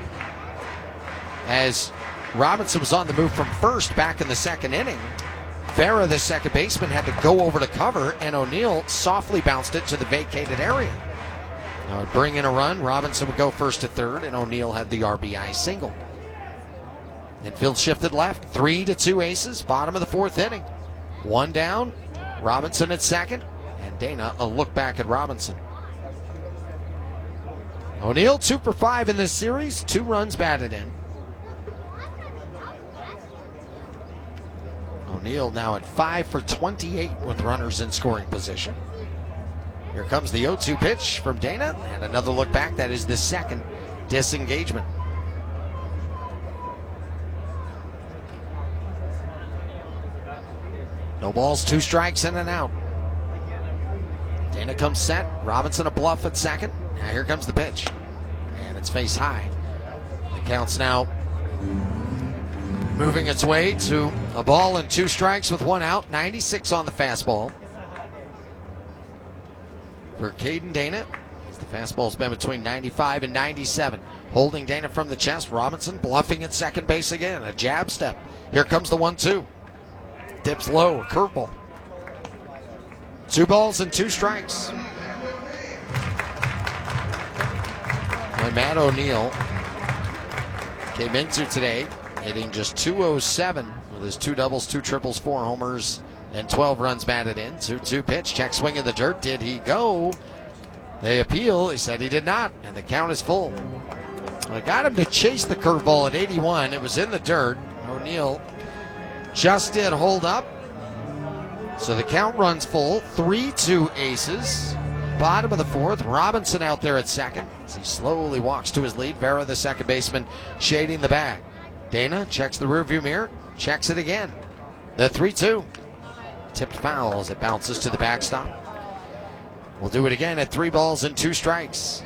as Robinson was on the move from first back in the second inning, Vera, the second baseman, had to go over to cover, and O'Neill softly bounced it to the vacated area. Now, would bring in a run. Robinson would go first to third, and O'Neill had the R B I single. Infield shifted left. Three to two aces. Bottom of the fourth inning. One down. Robinson at second. And Dana a look back at Robinson. O'Neill two for five in this series. Two runs batted in. O'Neill now at five for twenty-eight with runners in scoring position. Here comes the oh two pitch from Dana. And another look back. That is the second disengagement. No balls, two strikes, and an out. Dana comes set. Robinson a bluff at second. Now here comes the pitch. And it's face high. The count's now moving its way to a ball and two strikes with one out. ninety-six on the fastball for Caden Dana. The fastball's been between ninety-five and ninety-seven. Holding Dana from the chest. Robinson bluffing at second base again. A jab step. Here comes the one two. Dips low, a curveball. Two balls and two strikes. And Matt O'Neill came into today hitting just two oh seven with his two doubles, two triples, four homers, and twelve runs batted in. two two pitch, check swing in the dirt. Did he go? They appeal. He said he did not, and the count is full. I got him to chase the curveball at eighty-one. It was in the dirt. O'Neill just did hold up. So the count runs full. three two aces. Bottom of the fourth. Robinson out there at second as he slowly walks to his lead. Vera, the second baseman, shading the bag. Dana checks the rearview mirror. Checks it again. The three two. Tipped foul as it bounces to the backstop. We'll do it again at three balls and two strikes.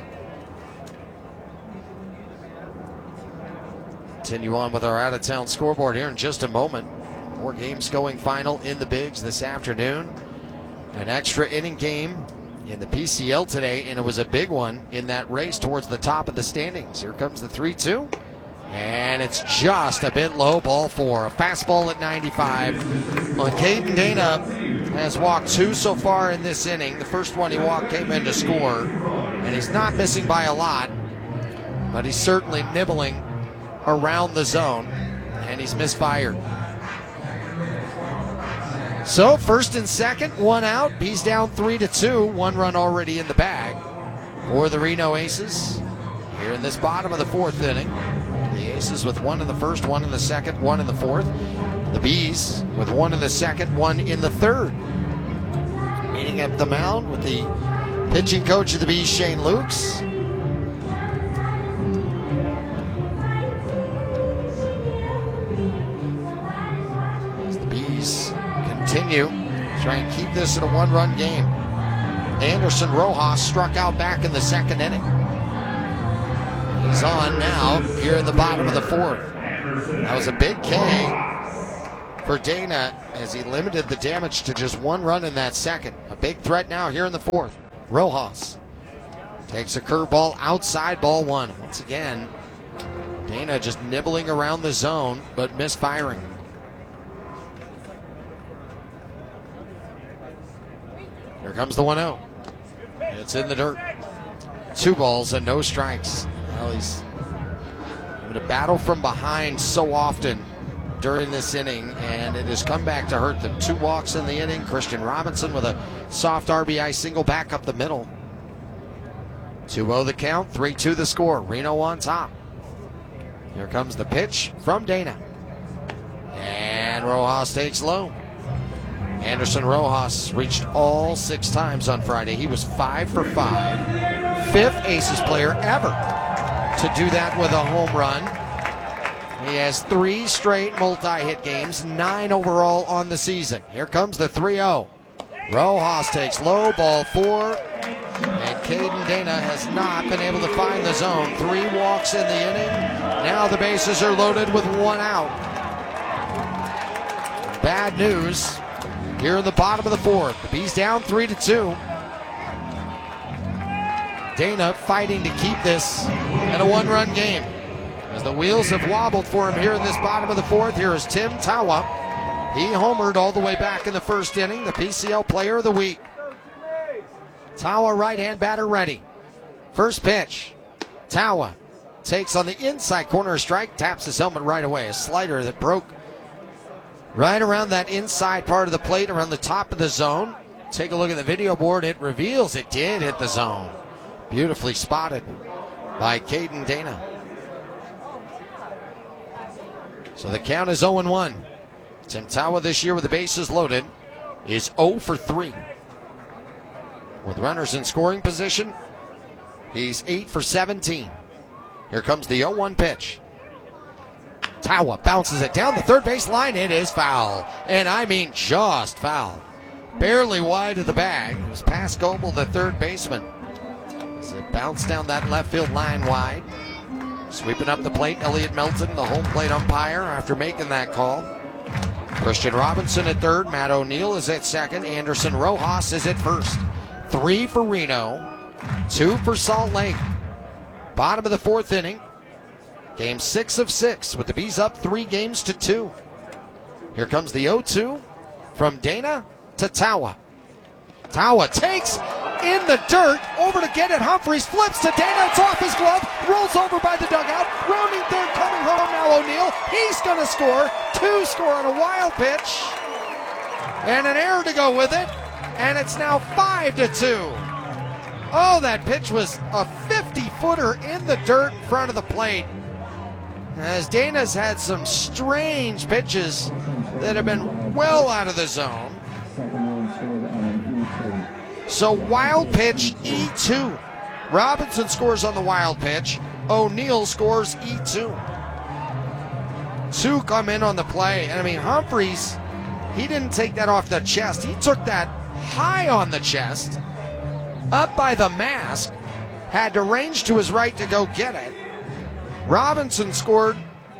Continue on with our out-of-town scoreboard here in just a moment. More games going final in the Bigs this afternoon. An extra inning game in the P C L today, and it was a big one in that race towards the top of the standings. Here comes the three two, and it's just a bit low, ball four. A fastball at ninety-five. Well, Caden Dana has walked two so far in this inning. The first one he walked came in to score, and he's not missing by a lot, but he's certainly nibbling around the zone, and he's misfired. So first and second, one out. B's down three to two. One run already in the bag for the Reno Aces here in this bottom of the fourth inning. The Aces with one in the first, one in the second, one in the fourth. The B's with one in the second, one in the third. Meeting at the mound with the pitching coach of the B's, Shane Lukes. continue. Try and keep this in a one-run game. Anderson Rojas struck out back in the second inning. He's on now here in the bottom of the fourth. That was a big K for Dana as he limited the damage to just one run in that second. A big threat now here in the fourth. Rojas takes a curveball outside, ball one. Once again, Dana just nibbling around the zone, but misfiring. Here comes the one oh. It's in the dirt. Two balls and no strikes. Well, he's having to battle from behind so often during this inning, and it has come back to hurt them. Two walks in the inning. Christian Robinson with a soft R B I single back up the middle. two oh the count, three two the score. Reno on top. Here comes the pitch from Dana. And Rojas takes low. Anderson Rojas reached all six times on Friday. He was five for five. Fifth Aces player ever to do that with a home run. He has three straight multi-hit games, nine overall on the season. Here comes the three oh. Rojas takes low, ball four. And Caden Dana has not been able to find the zone. Three walks in the inning. Now the bases are loaded with one out. Bad news here in the bottom of the fourth. The Bees down three to two. Dana fighting to keep this in a one-run game. As the wheels have wobbled for him here in this bottom of the fourth, here is Tim Tawa. He homered all the way back in the first inning, the P C L Player of the Week. Tawa, right-hand batter ready. First pitch. Tawa takes on the inside corner strike, taps his helmet right away. A slider that broke right around that inside part of the plate, around the top of the zone. Take a look at the video board. It reveals it did hit the zone. Beautifully spotted by Caden Dana. So the count is oh and one. Tim Tawa this year with the bases loaded is oh for three. With runners in scoring position, he's eight for seventeen. Here comes the oh one pitch. Tawa bounces it down the third base line. It is foul. And I mean just foul. Barely wide of the bag. It was past Goebel, the third baseman. As it bounced down that left field line wide. Sweeping up the plate, Elliot Melton, the home plate umpire, after making that call. Christian Robinson at third. Matt O'Neill is at second. Anderson Rojas is at first. Three for Reno. Two for Salt Lake. Bottom of the fourth inning. Game six of six with the Bees up three games to two. Here comes the oh two from Dana to Tawa. Tawa takes in the dirt, over to get it. Humphreys flips to Dana. It's off his glove. Rolls over by the dugout. Rounding third, coming home now O'Neill. He's going to score. Two score on a wild pitch. And an error to go with it. And it's now five to two. Oh, that pitch was a fifty-footer in the dirt in front of the plate. As Dana's had some strange pitches that have been well out of the zone. So wild pitch, E two. Robinson scores on the wild pitch. O'Neill scores E two. Two come in on the play. And I mean, Humphreys, he didn't take that off the chest. He took that high on the chest, up by the mask, had to range to his right to go get it. Robinson scored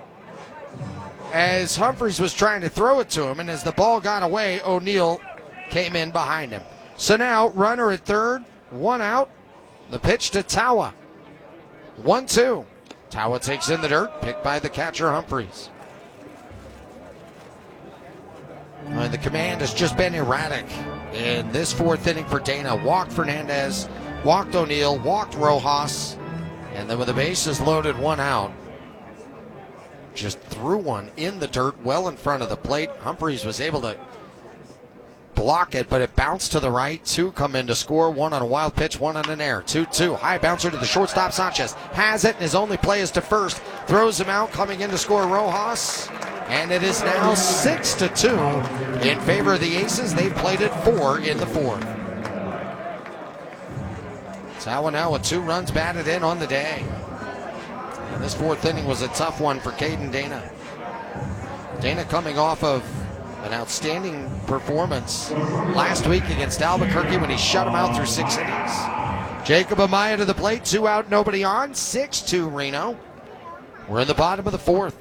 as Humphreys was trying to throw it to him, and as the ball got away, O'Neill came in behind him. So now, runner at third, one out. The pitch to Tawa. one two. Tawa takes in the dirt, picked by the catcher Humphreys. And the command has just been erratic in this fourth inning for Dana. Walked Fernandez, walked O'Neill, walked Rojas, and then with the bases loaded, one out, just threw one in the dirt well in front of the plate. Humphreys was able to block it, but it bounced to the right. Two come in to score, one on a wild pitch, one on an error. two two. High bouncer to the shortstop. Sanchez has it, and his only play is to first. Throws him out, coming in to score Rojas. And it is now six to two in favor of the Aces. They've played it four in the fourth. Tawa now with two runs batted in on the day. And this fourth inning was a tough one for Caden Dana. Dana coming off of An outstanding performance last week against Albuquerque when he shut him out through six innings. Jacob Amaya to the plate, two out, nobody on, six two Reno. We're in the bottom of the fourth.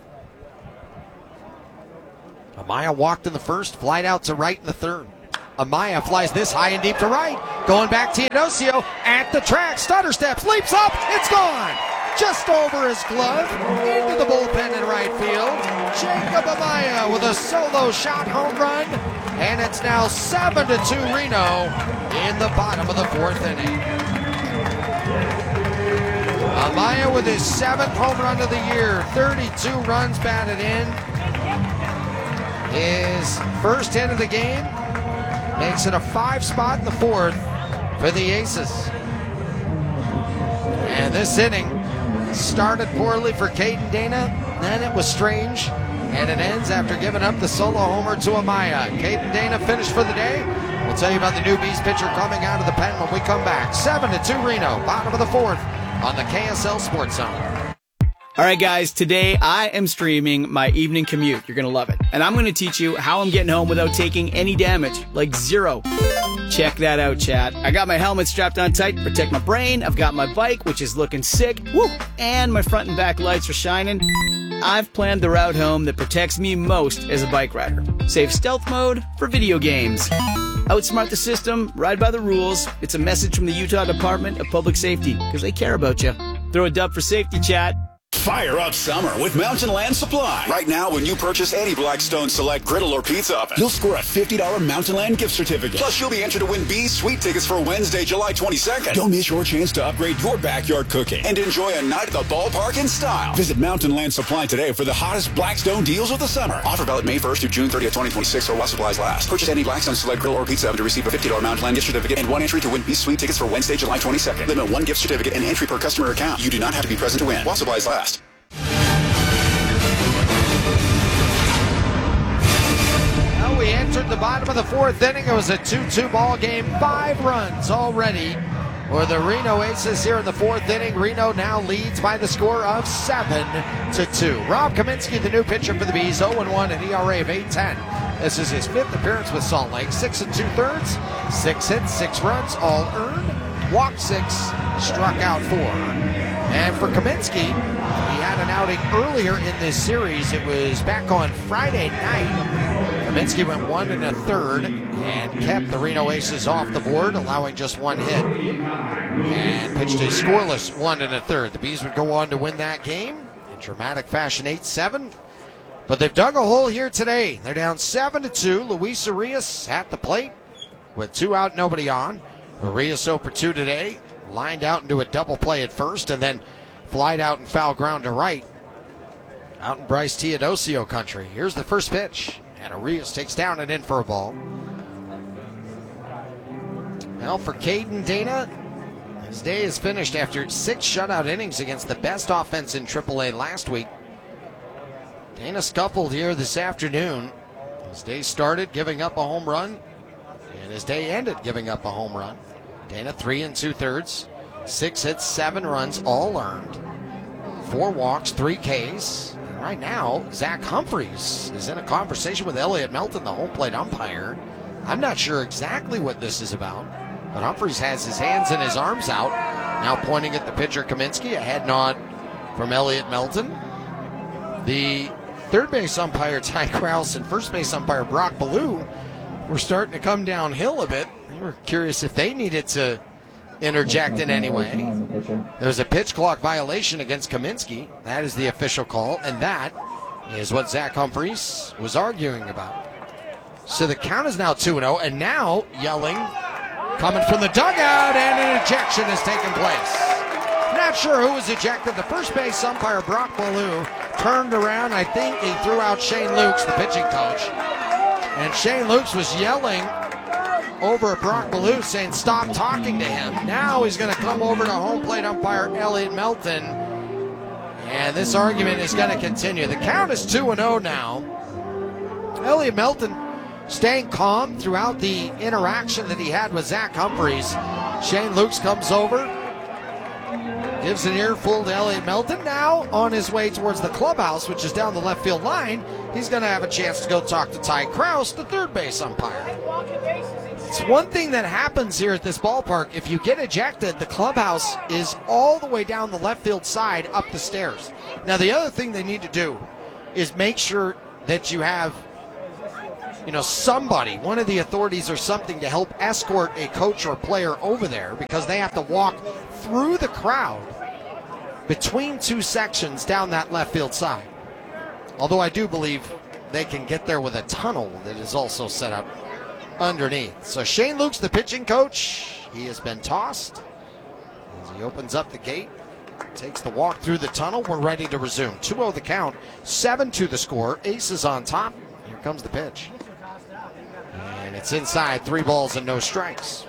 Amaya walked in the first, flied out to right in the third. Amaya flies this high and deep to right. Going back, Teodosio at the track, stutter steps, leaps up, it's gone! Just over his glove, into the bullpen in right field. Jacob Amaya with a solo shot home run, and it's now seven to two Reno in the bottom of the fourth inning. Amaya with his seventh home run of the year, thirty-two runs batted in. His first hit of the game makes it a five spot in the fourth for the Aces. And this inning started poorly for Caden Dana, then it was strange, and it ends after giving up the solo homer to Amaya. Caden Dana finished for the day. We'll tell you about the new Bees pitcher coming out of the pen when we come back. seven to two Reno, bottom of the fourth on the K S L Sports Zone. All right, guys, today I am streaming my evening commute. You're going to love it. And I'm going to teach you how I'm getting home without taking any damage, like zero. Check that out, chat. I got my helmet strapped on tight to protect my brain. I've got my bike, which is looking sick. Woo! And my front and back lights are shining. I've planned the route home that protects me most as a bike rider. Save stealth mode for video games. Outsmart the system, ride by the rules. It's a message from the Utah Department of Public Safety, because they care about you. Throw a dub for safety, chat. Fire up summer with Mountain Land Supply. Right now, when you purchase any Blackstone Select griddle or pizza oven, you'll score a fifty dollars Mountain Land gift certificate. Plus, you'll be entered to win Bees Sweet tickets for Wednesday, July twenty-second. Don't miss your chance to upgrade your backyard cooking and enjoy a night at the ballpark in style. Visit Mountain Land Supply today for the hottest Blackstone deals of the summer. Offer valid May first through June thirtieth, twenty twenty-six, or while supplies last. Purchase any Blackstone Select griddle or pizza oven to receive a fifty dollars Mountain Land gift certificate and one entry to win Bees Sweet tickets for Wednesday, July twenty-second. Limit one gift certificate and entry per customer account. You do not have to be present to win while supplies last. We entered the bottom of the fourth inning. It was a two two ball game. Five runs already for the Reno Aces here in the fourth inning. Reno now leads by the score of seven to two. Rob Kaminsky, the new pitcher for the Bees, oh and one, an E R A of eight ten. This is his fifth appearance with Salt Lake. Six and two thirds, six hits, six runs, all earned. Walked six, struck out four. And for Kaminsky, he had an outing earlier in this series. It was back on Friday night. Kaminsky went one and a third and kept the Reno Aces off the board, allowing just one hit. And pitched a scoreless one and a third. The Bees would go on to win that game in dramatic fashion, eight seven. But they've dug a hole here today. They're down seven to two. Luis Arias at the plate with two out, nobody on. Arias oh for two today. Lined out into a double play at first and then flied out and foul ground to right. Out in Bryce Teodosio country. Here's the first pitch. And Arias takes down and in for a ball. Well, for Caden Dana, his day is finished after six shutout innings against the best offense in triple A last week. Dana scuffled here this afternoon. His day started giving up a home run, and his day ended giving up a home run. Dana three and two thirds, six hits, seven runs, all earned. Four walks, three Ks. Right now, Zach Humphreys is in a conversation with Elliot Melton, the home plate umpire. I'm not sure exactly what this is about, but Humphreys has his hands and his arms out, now pointing at the pitcher Kaminsky, a head nod from Elliot Melton. The third base umpire Ty Krause and first base umpire Brock Ballou were starting to come downhill a bit. We were curious if they needed to interject in any way. There was a pitch clock violation against Kaminsky. That is the official call, and that is what Zach Humphreys was arguing about. So the count is now two and oh, and now yelling coming from the dugout, and an ejection has taken place. Not sure who was ejected. The first base umpire, Brock Ballou, turned around. I think he threw out Shane Lukes, the pitching coach. And Shane Lukes was yelling over at Brock Ballou saying stop talking to him. Now he's going to come over to home plate umpire Elliot Melton, and this argument is going to continue. The count is two and oh now. Elliot Melton staying calm throughout the interaction that he had with Zach Humphreys. Shane Lukes comes over, Gives an earful to Elliot Melton. Now on his way towards the clubhouse, which is down the left field line. He's going to have a chance to go talk to Ty Kraus, the third base umpire. It's one thing that happens here at this ballpark. If you get ejected, the clubhouse is all the way down the left field side up the stairs. Now, the other thing they need to do is make sure that you have, you know, somebody, one of the authorities or something to help escort a coach or player over there, because they have to walk through the crowd between two sections down that left field side. Although I do believe they can get there with a tunnel that is also set up underneath. So Shane Lukes, the pitching coach, he has been tossed as he opens up the gate, takes the walk through the tunnel. We're ready to resume. two oh the count, seven two the score. Aces on top. Here comes the pitch. And it's inside, three balls and no strikes.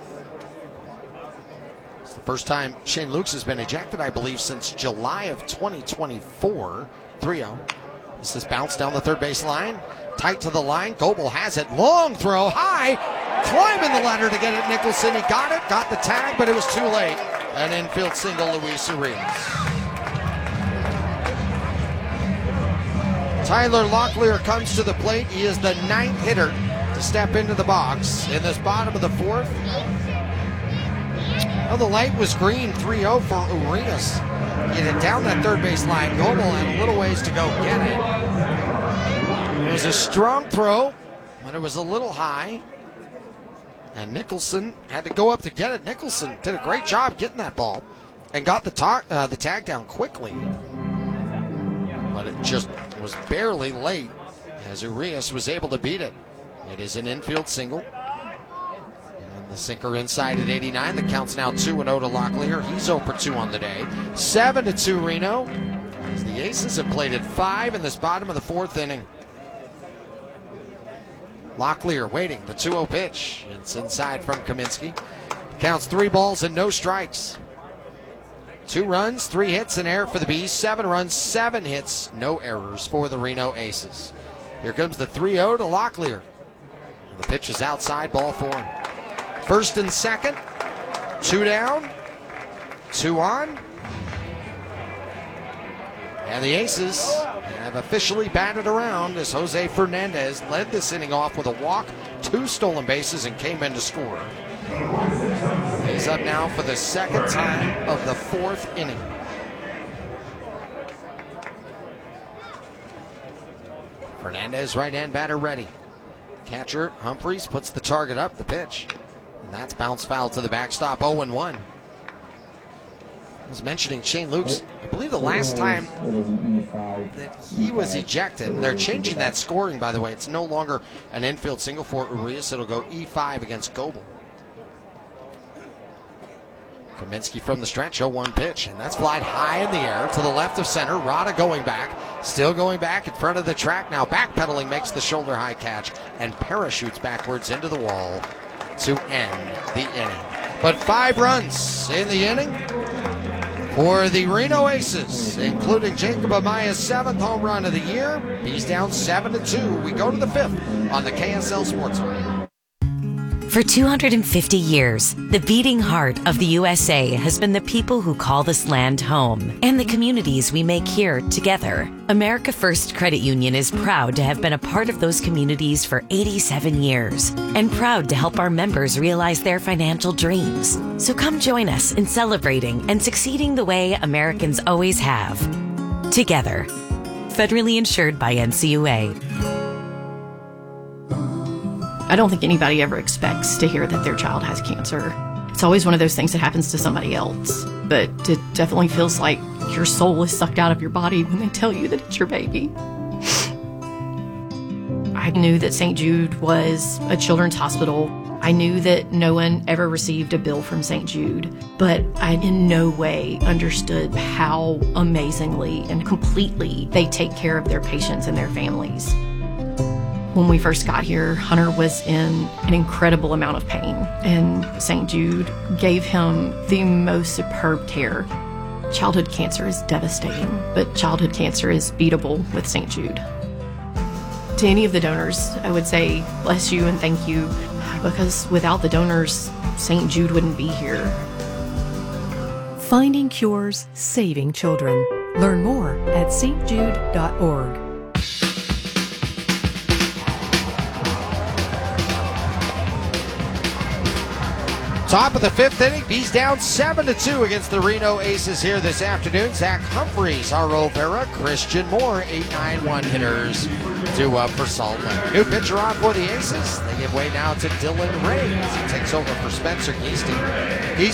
It's the first time Shane Lukes has been ejected, I believe, since July of twenty twenty-four. three oh. This is bounced down the third base line. Tight to the line. Goebel has it. Long throw. High. Climbing the ladder to get it. Nicholson. He got it. Got the tag, but it was too late. An infield single, Luis Urias. Tyler Locklear comes to the plate. He is the ninth hitter to step into the box in this bottom of the fourth. Well, the light was green. three oh for Urias. Get it down that third base line. Goebel had a little ways to go get it. It was a strong throw, but it was a little high. And Nicholson had to go up to get it. Nicholson did a great job getting that ball and got the, ta- uh, the tag down quickly. But it just was barely late as Urias was able to beat it. It is an infield single. The sinker inside at eighty-nine. The count's now two and oh to Locklear. He's oh for two on the day. seven to two Reno. As the Aces have played at five in this bottom of the fourth inning. Locklear waiting. The two oh pitch. It's inside from Kaminsky. Counts three balls and no strikes. Two runs, three hits in air for the Bees. Seven runs, seven hits, no errors for the Reno Aces. Here comes the three oh to Locklear. The pitch is outside, ball four. First and second, two down, two on. And the Aces have officially batted around as Jose Fernandez led this inning off with a walk, two stolen bases, and came in to score. He's up now for the second time of the fourth inning. Fernandez, right-hand batter, ready. Catcher Humphreys puts the target up, the pitch. And that's bounced foul to the backstop, oh and one. I was mentioning Shane Lukes. I believe the last time that he was ejected, and they're changing that scoring, by the way. It's no longer an infield single for Urias. It'll go E five against Goebel. Kaminsky from the stretch, oh one pitch, and that's flied high in the air to the left of center. Rada going back, still going back in front of the track. Now backpedaling, makes the shoulder high catch and parachutes backwards into the wall to end the inning. But five runs in the inning for the Reno Aces, including Jacob Amaya's seventh home run of the year. He's down seven to two. We go to the fifth on the K S L Sports Line. For two hundred fifty years, the beating heart of the U S A has been the people who call this land home and the communities we make here together. America First Credit Union is proud to have been a part of those communities for eighty-seven years and proud to help our members realize their financial dreams. So come join us in celebrating and succeeding the way Americans always have. Together. Federally insured by N C U A. I don't think anybody ever expects to hear that their child has cancer. It's always one of those things that happens to somebody else. But it definitely feels like your soul is sucked out of your body when they tell you that it's your baby. I knew that Saint Jude was a children's hospital. I knew that no one ever received a bill from Saint Jude, but I in no way understood how amazingly and completely they take care of their patients and their families. When we first got here, Hunter was in an incredible amount of pain, and Saint Jude gave him the most superb care. Childhood cancer is devastating, but childhood cancer is beatable with Saint Jude. To any of the donors, I would say bless you and thank you, because without the donors, Saint Jude wouldn't be here. Finding cures, saving children. Learn more at s t jude dot org. Top of the fifth inning, Bees down seven to two against the Reno Aces here this afternoon. Zach Humphreys, Haro Vera, Christian Moore, eight nine one hitters, two up for Salt Lake. New pitcher on for the Aces. They give way now to Dylan Ray as he takes over for Spencer Geesting. Geesting